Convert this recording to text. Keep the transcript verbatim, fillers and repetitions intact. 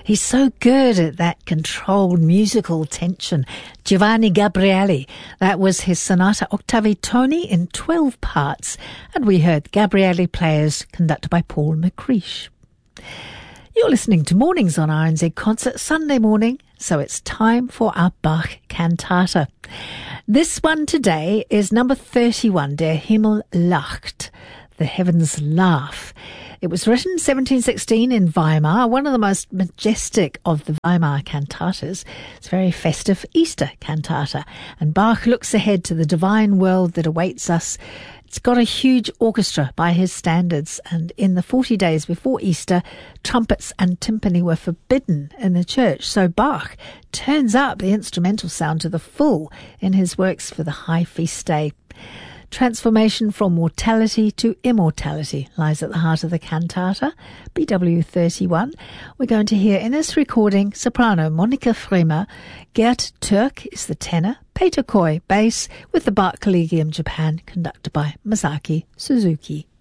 He's so good at that controlled musical tension. Giovanni Gabrieli, that was his Sonata Octavi Toni in twelve parts, and we heard Gabrieli Players conducted by Paul McCreish. You're listening to Mornings on R N Z Concert Sunday morning, so it's time for our Bach cantata. This one today is number thirty-one, Der Himmel lacht, The Heavens Laugh. It was written seventeen sixteen in Weimar, one of the most majestic of the Weimar cantatas. It's a very festive Easter cantata, and Bach looks ahead to the divine world that awaits us. It's got a huge orchestra by his standards, and in the forty days before Easter, trumpets and timpani were forbidden in the church, so Bach turns up the instrumental sound to the full in his works for the high feast day. Transformation from mortality to immortality lies at the heart of the cantata, B W thirty-one. We're going to hear in this recording soprano Monika Fremer, Gerd Türk is the tenor, Peter Coy bass, with the Bach Collegium Japan conducted by Masaki Suzuki.